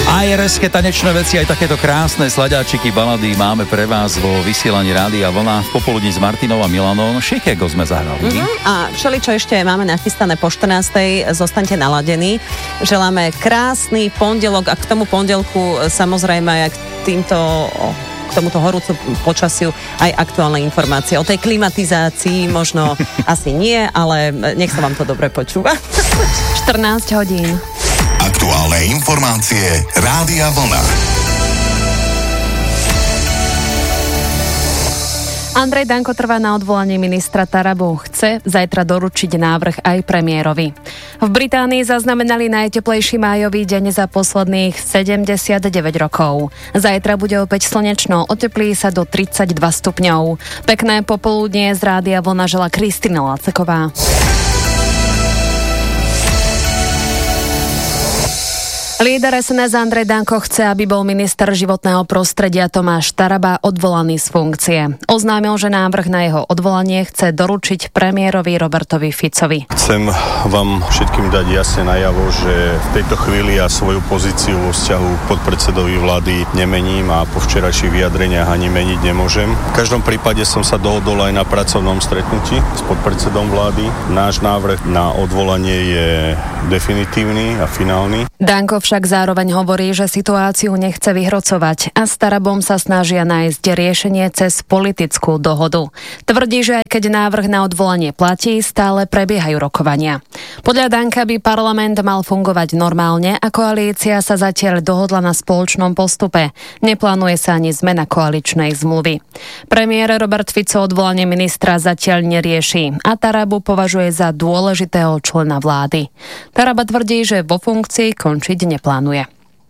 Aj reské tanečné veci, aj takéto krásne sladáčiky, balady máme pre vás vo vysielaní Rádia Vlna v popoludní s Martinou a Milanou. Šikego sme zahrali. A všeličo ešte máme nachystané po 14. Zostaňte naladení. Želáme krásny pondelok a k tomu pondelku samozrejme aj k tomuto horúcu počasiu aj aktuálne informácie. O tej klimatizácii možno asi nie, ale nech sa vám to dobre počúva. 14 hodín. Aktuálne informácie Rádia Vlna. Andrej Danko trvá na odvolanie ministra Tarabu. Chce zajtra doručiť návrh aj premiérovi. V Británii zaznamenali najteplejší májový deň za posledných 79 rokov. Zajtra bude opäť slnečno, oteplí sa do 32 stupňov. Pekné popoludnie z Rádia Vlna žela Kristina Laceková. Líder SNS Andrej Danko chce, aby bol minister životného prostredia Tomáš Taraba odvolaný z funkcie. Oznámil, že návrh na jeho odvolanie chce doručiť premiérovi Robertovi Ficovi. Chcem vám všetkým dať jasne najavo, že v tejto chvíli ja svoju pozíciu vo vzťahu k podpredsedovi vlády nemením a po včerajších vyjadreniach ani meniť nemôžem. V každom prípade som sa dohodol aj na pracovnom stretnutí s podpredsedom vlády. Náš návrh na odvolanie je definitívny a finálny. Danko však zároveň hovorí, že situáciu nechce vyhrocovať a s Tarabom sa snažia nájsť riešenie cez politickú dohodu. Tvrdí, že aj keď návrh na odvolanie platí, stále prebiehajú rokovania. Podľa Danka by parlament mal fungovať normálne a koalícia sa zatiaľ dohodla na spoločnom postupe. Neplánuje sa ani zmena koaličnej zmluvy. Premiér Robert Fico odvolanie ministra zatiaľ nerieši a Tarabu považuje za dôležitého člena vlády. Taraba tvrdí, že vo funkcii končiť neplánuje.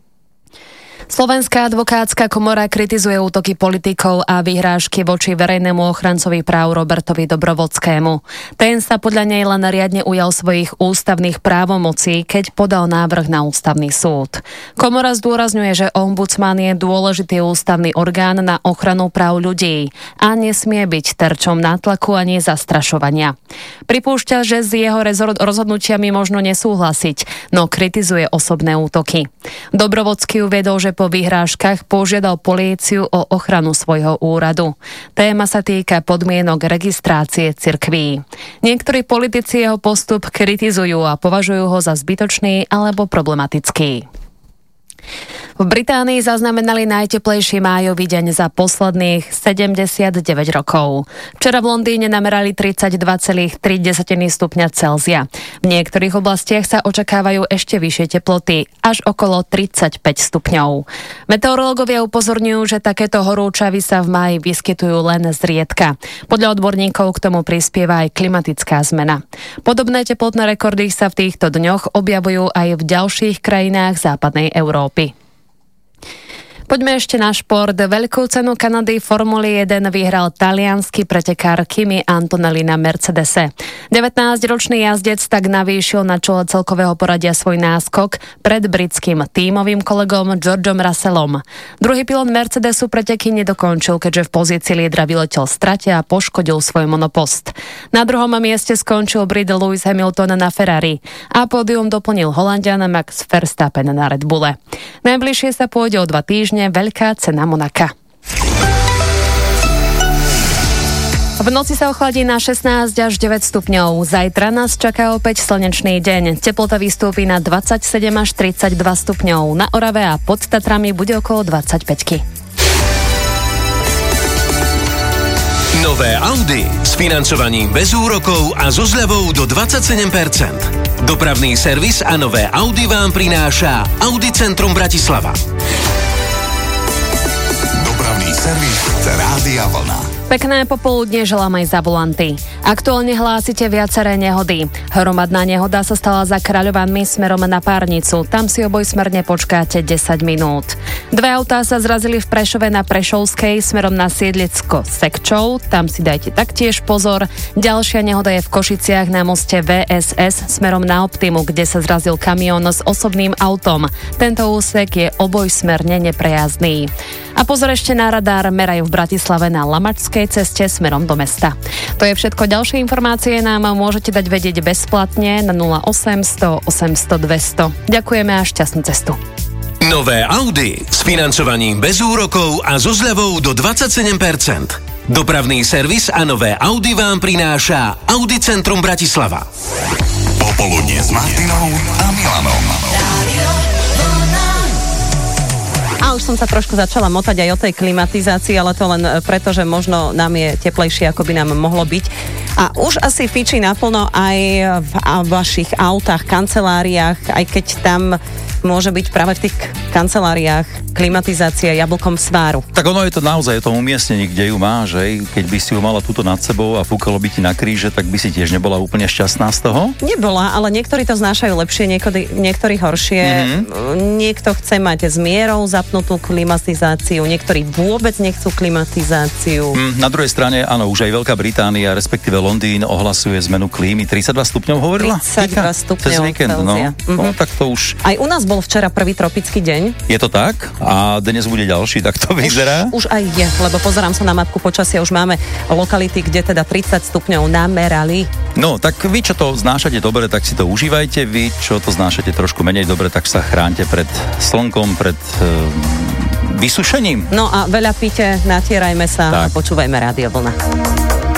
Slovenská advokátska komora kritizuje útoky politikov a vyhrážky voči verejnému ochrancovi práv Robertovi Dobrovodskému. Ten sa podľa nej len riadne ujal svojich ústavných právomocí, keď podal návrh na ústavný súd. Komora zdôrazňuje, že ombudsman je dôležitý ústavný orgán na ochranu práv ľudí a nesmie byť terčom nátlaku ani zastrašovania. Pripúšťa, že s jeho rozhodnutiami možno nesúhlasiť, no kritizuje osobné útoky. Dobrovodský uviedol, že po vyhrážkach požiadal políciu o ochranu svojho úradu. Téma sa týka podmienok registrácie cirkví. Niektorí politici jeho postup kritizujú a považujú ho za zbytočný alebo problematický. V Británii zaznamenali najteplejší májový deň za posledných 79 rokov. Včera v Londýne namerali 32,3 stupňa Celzia. V niektorých oblastiach sa očakávajú ešte vyššie teploty, až okolo 35 stupňov. Meteorológovia upozorňujú, že takéto horúčavy sa v máji vyskytujú len zriedka. Podľa odborníkov k tomu prispieva aj klimatická zmena. Podobné teplotné rekordy sa v týchto dňoch objavujú aj v ďalších krajinách západnej Európy. Poďme ešte na šport. Veľkú cenu Kanady Formuly 1 vyhral taliansky pretekár Kimi Antonelli na Mercedese. 19-ročný jazdec tak navýšil na čele celkového poradia svoj náskok pred britským tímovým kolegom Georgeom Russellom. Druhý pilot Mercedesu preteky nedokončil, keďže v pozícii lídra vyletel v strate a poškodil svoj monopost. Na druhom mieste skončil Brit Lewis Hamilton na Ferrari a pódium doplnil Holanďan Max Verstappen na Red Bulle. Najbližšie sa pôjde o 2 týždne veľká cena Monaka. V noci sa ochladí na 16 až 9 stupňov. Zajtra nás čaká opäť slnečný deň. Teplota vystúpi na 27 až 32 stupňov. Na Orave a pod Tatrami bude okolo 25. Nové Audi s financovaním bez úrokov a so zľavou do 27%. Dopravný servis a nové Audi vám prináša Audi Centrum Bratislava. Servis Rádia Vlna. Pekné popoludne želám aj za volanty. Aktuálne hlásite viaceré nehody. Hromadná nehoda sa stala za Kráľovanmi smerom na Párnicu. Tam si obojsmerne počkáte 10 minút. 2 autá sa zrazili v Prešove na Prešovskej smerom na Siedlicko Sekčov. Tam si dajte taktiež pozor. Ďalšia nehoda je v Košiciach na moste VSS smerom na Optimu, kde sa zrazil kamión s osobným autom. Tento úsek je obojsmerne neprejazdný. A pozor ešte na radar, merajú v Bratislave na Lamačskej ceste smerom do mesta. To je všetko. Ďalšie informácie nám môžete dať vedieť bezplatne na 0800 800 200. Ďakujeme a šťastnú cestu. Nové Audi s financovaním bez úrokov a so zľavou do 27%. Dopravný servis a nové Audi vám prináša Audi Centrum Bratislava. Popoludnie s Martinou a Milanom. A už som sa trošku začala motať aj o tej klimatizácii, ale to len preto, že možno nám je teplejšie, ako by nám mohlo byť. A už asi fičí naplno aj v vašich autách, kanceláriách, aj keď tam môže byť práve v tých kanceláriách klimatizácia jablkom sváru. Tak ono je to naozaj o tom umiestnení, kde ju máš, že? Keď by si ju mala túto nad sebou a fúkalo by ti na kríže, tak by si tiež nebola úplne šťastná z toho? Nebola, ale niektorí to znášajú lepšie, niektorí horšie. Niekto chce mať s mierou zapnutú klimatizáciu, niektorí vôbec nechcú klimatizáciu. Na druhej strane, áno, už aj Veľká Británia, respektíve Londýn ohlasuje zmenu klímy. 32 stupňov hovorila? 32 stupňov cez víkend, Celzia. No, tak to už... Aj u nás bol včera prvý tropický deň. Je to tak? A dnes bude ďalší, tak to vyzerá? Už aj je, lebo pozerám sa na mapku počasia, už máme lokality, kde teda 30 stupňov namerali. No, tak vy, čo to znášate dobre, tak si to užívajte. Vy, čo to znášate trošku menej dobre, tak sa chránte pred slnkom, pred vysušením. No a veľa pite, natierajme sa tak. A počúvajme Rádio Vlna.